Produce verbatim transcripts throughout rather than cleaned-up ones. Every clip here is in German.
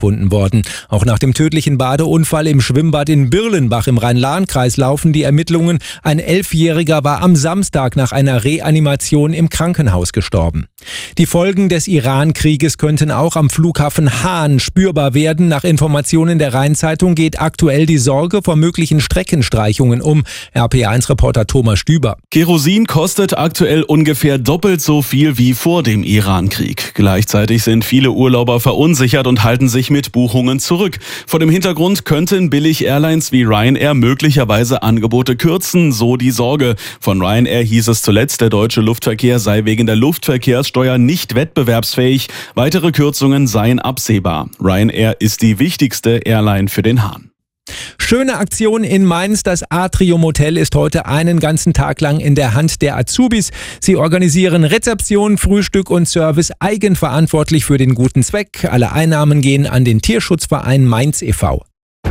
gefunden worden. Auch nach dem tödlichen Badeunfall im Schwimmbad in Birlenbach im Rhein-Lahn-Kreis laufen die Ermittlungen. Ein Elfjähriger war am Samstag nach einer Reanimation im Krankenhaus gestorben. Die Folgen des Iran-Krieges könnten auch am Flughafen Hahn spürbar werden. Nach Informationen der Rhein-Zeitung geht aktuell die Sorge vor möglichen Streckenstreichungen um. R P A eins Reporter Thomas Stüber. Kerosin kostet aktuell ungefähr doppelt so viel wie vor dem Iran-Krieg. Gleichzeitig sind viele Urlauber verunsichert und halten sich mit Buchungen zurück. Vor dem Hintergrund könnten Billig-Airlines wie Ryanair möglicherweise Angebote kürzen, so die Sorge. Von Ryanair hieß es zuletzt, der deutsche Luftverkehr sei wegen der Luftverkehrssteuer nicht wettbewerbsfähig. Weitere Kürzungen seien absehbar. Ryanair ist die wichtigste Airline für den Hahn. Schöne Aktion in Mainz. Das Atrium Hotel ist heute einen ganzen Tag lang in der Hand der Azubis. Sie organisieren Rezeption, Frühstück und Service eigenverantwortlich für den guten Zweck. Alle Einnahmen gehen an den Tierschutzverein Mainz e V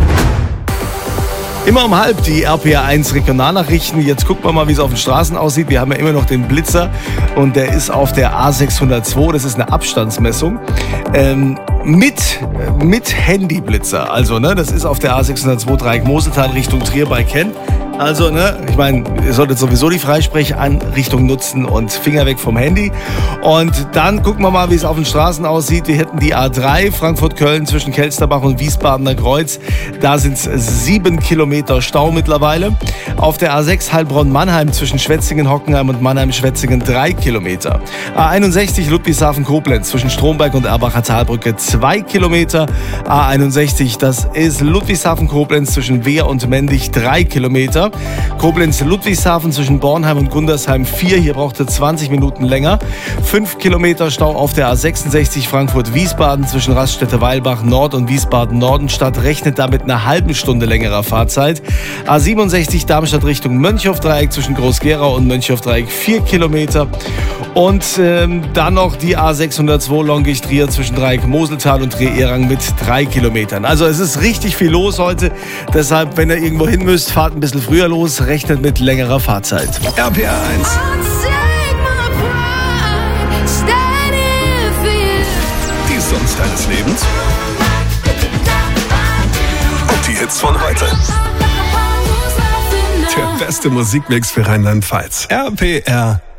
Immer um halb die R P A eins Regionalnachrichten. Jetzt gucken wir mal, wie es auf den Straßen aussieht. Wir haben ja immer noch den Blitzer und der ist auf der A sechshundertzwei. Das ist eine Abstandsmessung. Ähm, mit, mit Handyblitzer. Also, ne, das ist auf der A sechshundertzwei Dreieck Moseltal Richtung Trier bei Kent. Also, ne, ich meine, ihr solltet sowieso die Freisprecheinrichtung nutzen und Finger weg vom Handy. Und dann gucken wir mal, wie es auf den Straßen aussieht. Wir hätten die A drei Frankfurt-Köln zwischen Kelsterbach und Wiesbadener Kreuz. Da sind es sieben Kilometer Stau mittlerweile. Auf der A sechs Heilbronn-Mannheim zwischen Schwetzingen-Hockenheim und Mannheim-Schwetzingen drei Kilometer. A einundsechzig Ludwigshafen-Koblenz zwischen Stromberg und Erbacher Talbrücke zwei Kilometer. A einundsechzig, das ist Ludwigshafen-Koblenz zwischen Wehr und Mendig drei Kilometer. Koblenz-Ludwigshafen zwischen Bornheim und Gundersheim vier. Hier braucht es zwanzig Minuten länger. fünf Kilometer Stau auf der A sechsundsechzig Frankfurt-Wiesbaden zwischen Raststätte-Weilbach Nord und Wiesbaden-Nordenstadt. Rechnet damit eine halbe Stunde längerer Fahrzeit. A siebenundsechzig Darmstadt Richtung Mönchhof-Dreieck zwischen Groß-Gerau und Mönchhof-Dreieck vier Kilometer. Und ähm, dann noch die A sechshundertzwei Longisch-Trier zwischen Dreieck Moseltal und Trier-Erang mit drei Kilometern. Also es ist richtig viel los heute. Deshalb, wenn ihr irgendwo hin müsst, fahrt ein bisschen früher los, rechnet mit längerer Fahrzeit. R P A eins. Die Songs deines Lebens. Und die Hits von heute. Der beste Musikmix für Rheinland-Pfalz. R P R